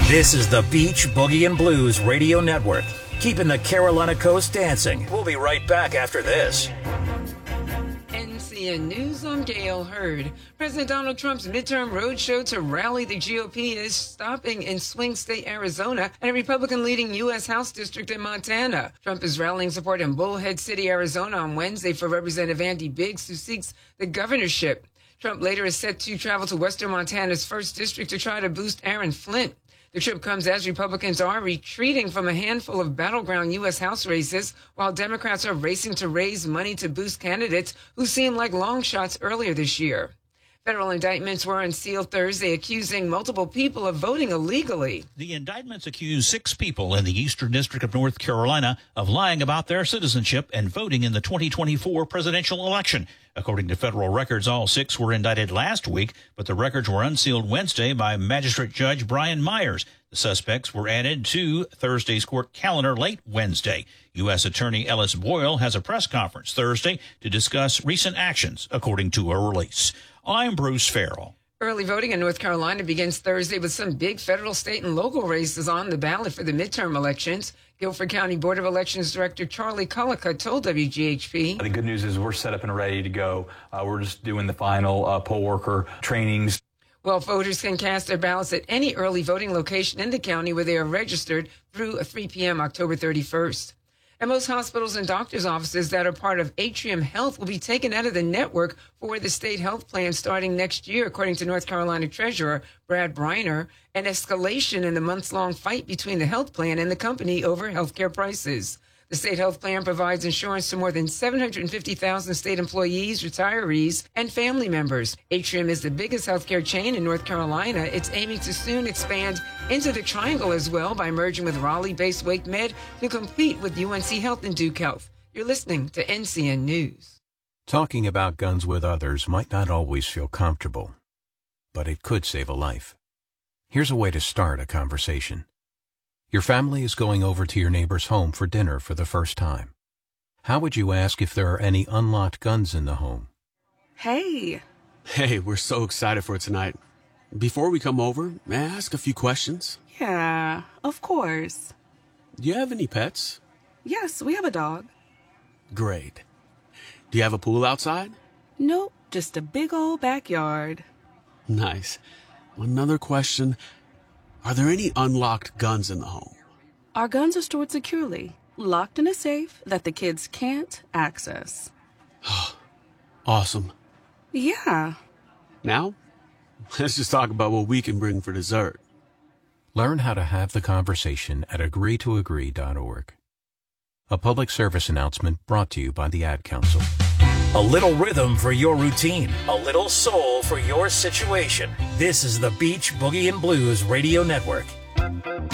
This is the Beach Boogie and Blues Radio Network, keeping the Carolina coast dancing. We'll be right back after this. NCN News, I'm Gail Hurd. President Donald Trump's midterm roadshow to rally the GOP is stopping in swing state Arizona and a Republican-leading U.S. House district in Montana. Trump is rallying support in Bullhead City, Arizona on Wednesday for Representative Andy Biggs, who seeks the governorship. Trump later is set to travel to western Montana's 1st District to try to boost Aaron Flint. The trip comes as Republicans are retreating from a handful of battleground U.S. House races, while Democrats are racing to raise money to boost candidates who seemed like long shots earlier this year. Federal indictments were unsealed Thursday, accusing multiple people of voting illegally. The indictments accuse 6 people in the Eastern District of North Carolina of lying about their citizenship and voting in the 2024 presidential election. According to federal records, all 6 were indicted last week, but the records were unsealed Wednesday by Magistrate Judge Brian Myers. The suspects were added to Thursday's court calendar late Wednesday. U.S. Attorney Ellis Boyle has a press conference Thursday to discuss recent actions, according to a release. I'm Bruce Farrell. Early voting in North Carolina begins Thursday with some big federal, state, and local races on the ballot for the midterm elections. Guilford County Board of Elections Director Charlie Cullicutt told WGHP. The good news is we're set up and ready to go. We're just doing the final poll worker trainings. Well, voters can cast their ballots at any early voting location in the county where they are registered through 3 p.m. October 31st. And most hospitals and doctors' offices that are part of Atrium Health will be taken out of the network for the state health plan starting next year, according to North Carolina Treasurer Brad Briner, an escalation in the months-long fight between the health plan and the company over healthcare prices. The state health plan provides insurance to more than 750,000 state employees, retirees, and family members. Atrium is the biggest healthcare chain in North Carolina. It's aiming to soon expand into the Triangle as well by merging with Raleigh-based WakeMed to compete with UNC Health and Duke Health. You're listening to NCN News. Talking about guns with others might not always feel comfortable, but it could save a life. Here's a way to start a conversation. Your family is going over to your neighbor's home for dinner for the first time. How would you ask if there are any unlocked guns in the home? Hey, we're so excited for tonight. Before we come over, may I ask a few questions? Yeah, of course. Do you have any pets? Yes, we have a dog. Great. Do you have a pool outside? Nope, just a big old backyard. Nice. Another question. Are there any unlocked guns in the home? Our guns are stored securely, locked in a safe that the kids can't access. Awesome. Yeah. Now, let's just talk about what we can bring for dessert. Learn how to have the conversation at agreetoagree.org. A public service announcement brought to you by the Ad Council. A little rhythm for your routine, a little soul for your situation. This is the Beach Boogie and Blues Radio Network.